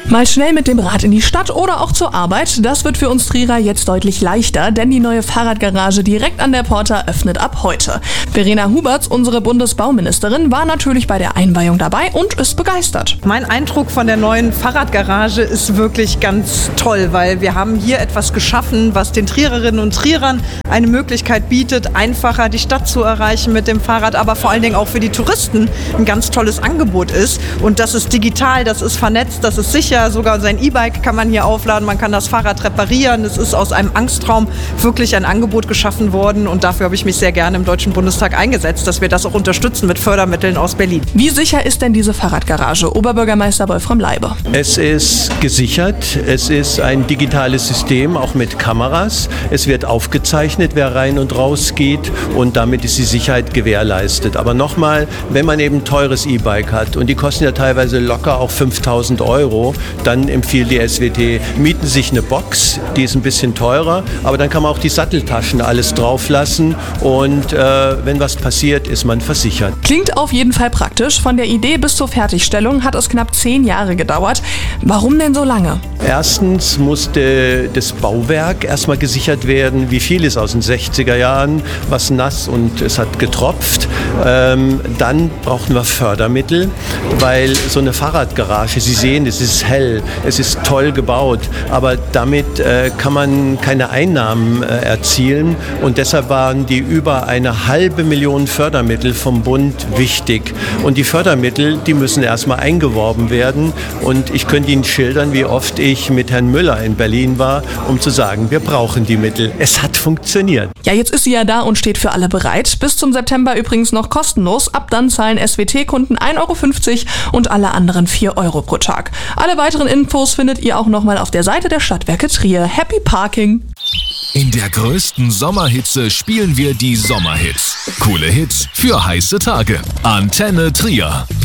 Mal schnell mit dem Rad in die Stadt oder auch zur Arbeit, das wird für uns Trierer jetzt deutlich leichter, denn die neue Fahrradgarage direkt an der Porta öffnet ab heute. Verena Huberts, unsere Bundesbauministerin, war natürlich bei der Einweihung dabei und ist begeistert. Mein Eindruck von der neuen Fahrradgarage ist wirklich ganz toll, weil wir haben hier etwas geschaffen, was den Triererinnen und Trierern eine Möglichkeit bietet, einfacher die Stadt zu erreichen mit dem Fahrrad, aber vor allen Dingen auch für die Touristen ein ganz tolles Angebot ist. Und das ist digital, das ist vernetzt, das ist sicher. Sogar sein E-Bike kann man hier aufladen, man kann das Fahrrad reparieren. Es ist aus einem Angstraum wirklich ein Angebot geschaffen worden und dafür habe ich mich sehr gerne im Deutschen Bundestag eingesetzt, dass wir das auch unterstützen mit Fördermitteln aus Berlin. Wie sicher ist denn diese Fahrradgarage, Oberbürgermeister Wolfram Leibe? Es ist gesichert, es ist ein digitales System, auch mit Kameras. Es wird aufgezeichnet, wer rein und raus geht und damit ist die Sicherheit gewährleistet. Aber nochmal, wenn man eben ein teures E-Bike hat und die kosten ja teilweise locker auch 5.000 €, dann empfiehlt die SWT, mieten sich eine Box, die ist ein bisschen teurer, aber dann kann man auch die Satteltaschen alles drauf lassen und wenn was passiert, ist man versichert. Klingt auf jeden Fall praktisch. Von der Idee bis zur Fertigstellung hat es knapp 10 Jahre gedauert. Warum denn so lange? Erstens musste das Bauwerk erstmal gesichert werden. Wie viel ist aus den 60er Jahren, was nass und es hat getropft. Dann brauchten wir Fördermittel, weil so eine Fahrradgarage, Sie sehen, es ist hell, es ist toll gebaut, aber damit kann man keine Einnahmen erzielen und deshalb waren die über 500.000 Fördermittel vom Bund wichtig. Und die Fördermittel, die müssen erstmal eingeworben werden und ich könnte Ihnen schildern, wie oft ich mit Herrn Müller in Berlin war, um zu sagen, wir brauchen die Mittel. Es hat funktioniert. Ja, jetzt ist sie ja da und steht für alle bereit. Bis zum September übrigens noch kostenlos. Ab dann zahlen SWT-Kunden 1,50 € und alle anderen 4 € pro Tag. Alle weiteren Infos findet ihr auch nochmal auf der Seite der Stadtwerke Trier. Happy Parking! In der größten Sommerhitze spielen wir die Sommerhits. Coole Hits für heiße Tage. Antenne Trier.